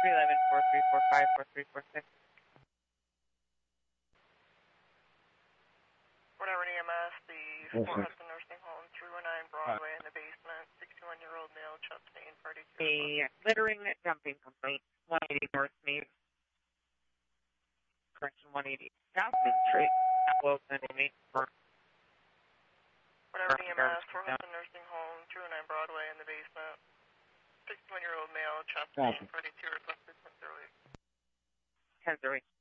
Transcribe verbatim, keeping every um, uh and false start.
three one one, four three four five, four three four six. Whatever E M S, the Fort Hudson Nursing Home, three one nine Broadway in the basement, sixty-one-year-old male, chest pain, forty-two. A littering dumping complaint, one eighty North Main, correction, one eighty South Main Street, at Wilson, Main Court. Whatever E M S, Fort Hudson Nursing Home, three one nine Broadway in the basement, sixty-one-year-old male, chest pain, forty-two, requested ten thirty. ten thirty.